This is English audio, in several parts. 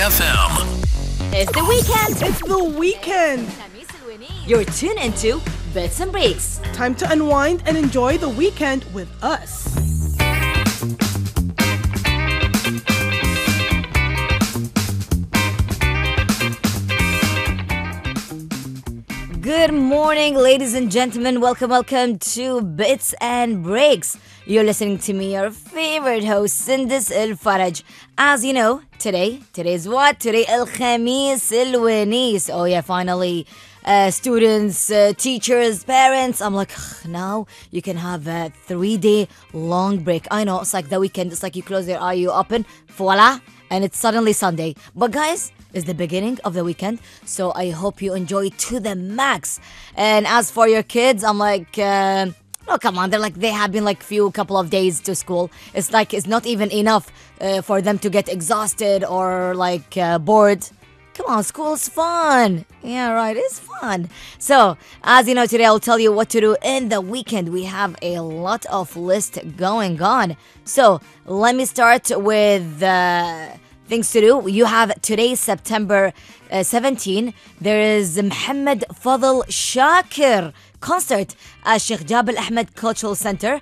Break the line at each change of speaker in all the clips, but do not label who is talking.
FM.
It's the weekend.
It's the weekend.
You're tuned into Bits and Breaks.
Time to unwind and enjoy the weekend with us.
Good morning, ladies and gentlemen. Welcome to Bits and Breaks. You're listening to me, your favorite host, Sindis El Faraj. As you know, today's what? Today, El Khamis El Wanis. Oh yeah, finally. Students, teachers, parents. I'm like, now you can have a 3-day long break. I know, it's like the weekend. It's like you close your eye, you open, voila, and it's suddenly Sunday. But guys, it's the beginning of the weekend, so I hope you enjoy to the max. And as for your kids, I'm like, oh, come on. They have been like couple of days to school. It's like it's not even enough for them to get exhausted or like bored. Come on, school's fun. Yeah, right, it's fun. So, as you know, today I'll tell you what to do in the weekend. We have a lot of list going on. So, let me start with things to do. You have today, September 17. There is Mohammed Fadl Shakir concert at Sheikh Jabal Ahmed Cultural Center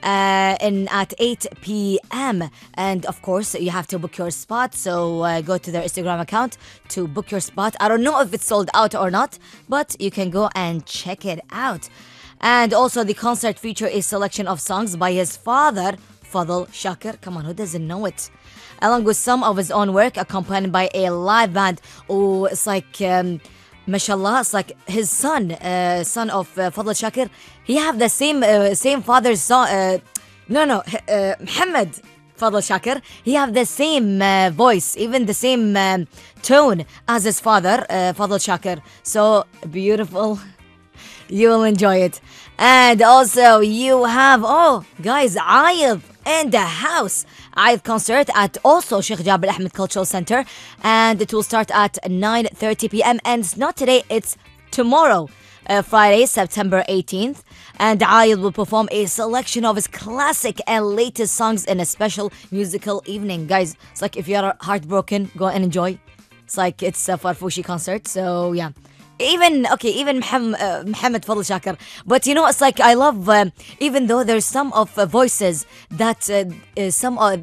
at 8 p.m. And of course, you have to book your spot. So go to their Instagram account to book your spot. I don't know if it's sold out or not, but you can go and check it out. And also, the concert feature a selection of songs by his father, Fadl Shakir. Come on, who doesn't know it? Along with some of his own work, accompanied by a live band. Oh, it's like, mashallah, it's like his son of Fadl Shakir. He have the same father's son. Muhammad Fadl Shakir. He have the same voice, even the same tone as his father, Fadl Shakir. So beautiful. You will enjoy it. And also, you have, guys, Ayib in the house. Ayib concert at also Sheikh Jabal Ahmed Cultural Center. And it will start at 9:30 p.m. And it's not today, it's tomorrow, Friday, September 18th. And Ayib will perform a selection of his classic and latest songs in a special musical evening. Guys, it's like if you're heartbroken, go and enjoy. It's like it's a Farfoushi concert. So, yeah. Even Mohammed Fadl Shakir. But you know, it's like I love, even though there's some of voices that